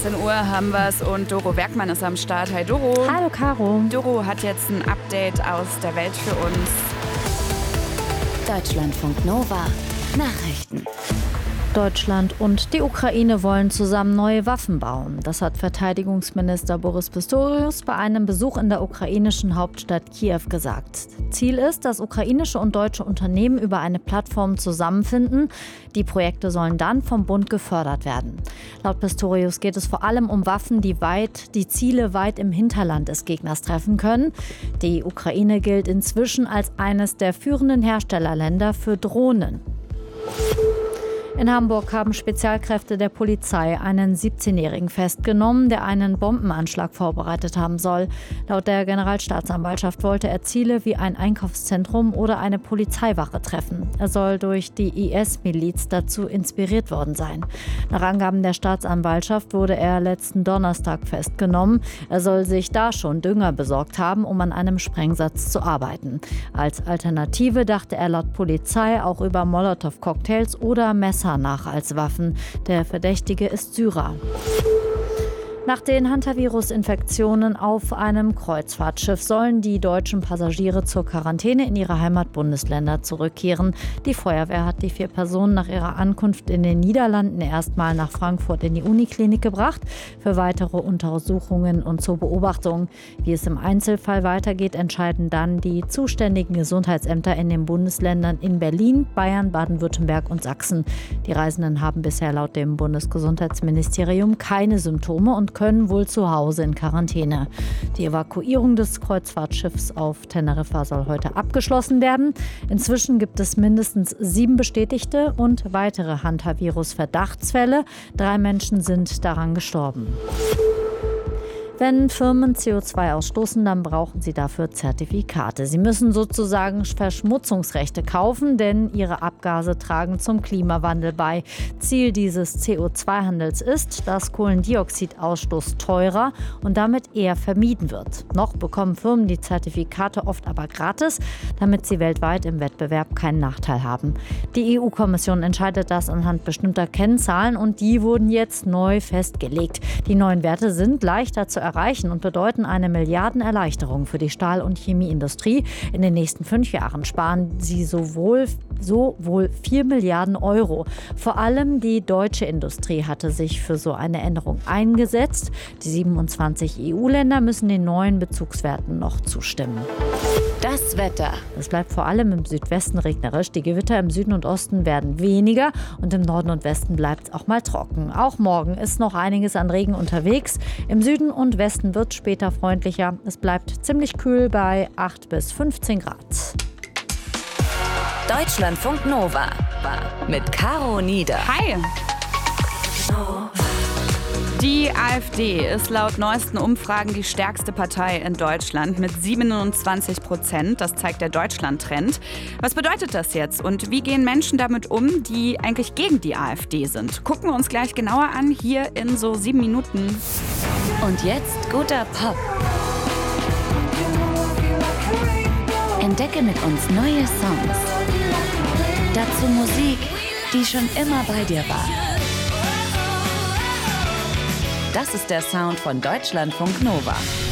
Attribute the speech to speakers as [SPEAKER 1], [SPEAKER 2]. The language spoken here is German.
[SPEAKER 1] 19 Uhr haben wir es und Doro Werkmann ist am Start. Hi Doro.
[SPEAKER 2] Hallo Caro.
[SPEAKER 1] Doro hat jetzt ein Update aus der Welt für uns.
[SPEAKER 3] Deutschlandfunk Nova Nachrichten.
[SPEAKER 2] Deutschland und die Ukraine wollen zusammen neue Waffen bauen. Das hat Verteidigungsminister Boris Pistorius bei einem Besuch in der ukrainischen Hauptstadt Kiew gesagt. Ziel ist, dass ukrainische und deutsche Unternehmen über eine Plattform zusammenfinden. Die Projekte sollen dann vom Bund gefördert werden. Laut Pistorius geht es vor allem um Waffen, die Ziele weit im Hinterland des Gegners treffen können. Die Ukraine gilt inzwischen als eines der führenden Herstellerländer für Drohnen. In Hamburg haben Spezialkräfte der Polizei einen 17-Jährigen festgenommen, der einen Bombenanschlag vorbereitet haben soll. Laut der Generalstaatsanwaltschaft wollte er Ziele wie ein Einkaufszentrum oder eine Polizeiwache treffen. Er soll durch die IS-Miliz dazu inspiriert worden sein. Nach Angaben der Staatsanwaltschaft wurde er letzten Donnerstag festgenommen. Er soll sich da schon Dünger besorgt haben, um an einem Sprengsatz zu arbeiten. Als Alternative dachte er laut Polizei auch über Molotow-Cocktails oder Messer nach als Waffen. Der Verdächtige ist Syrer. Nach den Hantavirus-Infektionen auf einem Kreuzfahrtschiff sollen die deutschen Passagiere zur Quarantäne in ihre Heimatbundesländer zurückkehren. Die Feuerwehr hat die 4 Personen nach ihrer Ankunft in den Niederlanden erstmal nach Frankfurt in die Uniklinik gebracht für weitere Untersuchungen und zur Beobachtung. Wie es im Einzelfall weitergeht, entscheiden dann die zuständigen Gesundheitsämter in den Bundesländern in Berlin, Bayern, Baden-Württemberg und Sachsen. Die Reisenden haben bisher laut dem Bundesgesundheitsministerium keine Symptome und können wohl zu Hause in Quarantäne. Die Evakuierung des Kreuzfahrtschiffs auf Teneriffa soll heute abgeschlossen werden. Inzwischen gibt es mindestens 7 bestätigte und weitere Hantavirus-Verdachtsfälle. 3 Menschen sind daran gestorben. Wenn Firmen CO2 ausstoßen, dann brauchen sie dafür Zertifikate. Sie müssen sozusagen Verschmutzungsrechte kaufen, denn ihre Abgase tragen zum Klimawandel bei. Ziel dieses CO2-Handels ist, dass Kohlendioxidausstoß teurer und damit eher vermieden wird. Noch bekommen Firmen die Zertifikate oft aber gratis, damit sie weltweit im Wettbewerb keinen Nachteil haben. Die EU-Kommission entscheidet das anhand bestimmter Kennzahlen und die wurden jetzt neu festgelegt. Die neuen Werte sind leichter zu erreichen und bedeuten eine Milliardenerleichterung für die Stahl- und Chemieindustrie. In den nächsten 5 Jahren sparen sie wohl 4 Milliarden Euro. Vor allem die deutsche Industrie hatte sich für so eine Änderung eingesetzt. Die 27 EU-Länder müssen den neuen Bezugswerten noch zustimmen.
[SPEAKER 3] Das Wetter.
[SPEAKER 2] Es bleibt vor allem im Südwesten regnerisch. Die Gewitter im Süden und Osten werden weniger und im Norden und Westen bleibt es auch mal trocken. Auch morgen ist noch einiges an Regen unterwegs. Im Süden und Westen wird es später freundlicher. Es bleibt ziemlich kühl bei 8 bis 15 Grad.
[SPEAKER 3] Deutschlandfunk Nova mit Caro Nieder.
[SPEAKER 1] Hi! Die AfD ist laut neuesten Umfragen die stärkste Partei in Deutschland mit 27%. Das zeigt der Deutschland-Trend. Was bedeutet das jetzt und wie gehen Menschen damit um, die eigentlich gegen die AfD sind? Gucken wir uns gleich genauer an, hier in so 7 Minuten.
[SPEAKER 3] Und jetzt guter Pop. Entdecke mit uns neue Songs. Dazu Musik, die schon immer bei dir war. Das ist der Sound von Deutschlandfunk Nova.